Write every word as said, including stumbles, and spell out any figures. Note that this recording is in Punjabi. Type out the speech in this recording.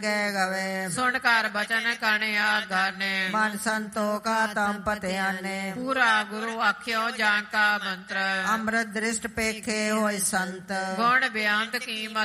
ਗਏ ਗਵੇ ਸੁਣ ਕਰ ਬਚਨ ਕਣ ਆਗਾਨੇ ਮਨ ਸੰਤੋਖਾ ਤਮ ਪਤਿਆਨੇ ਪੂਰਾ ਗੁਰੂ ਆਖਿਓ ਜਾਂ ਕਾ ਮੰਤਰ ਅੰਮ੍ਰਿਤ ਦ੍ਰਿਸ਼ਟ ਪੇਖੇ ਹੋਏ ਸੰਤ ਗੁਣ ਬਿਆੰਤ ਕੀ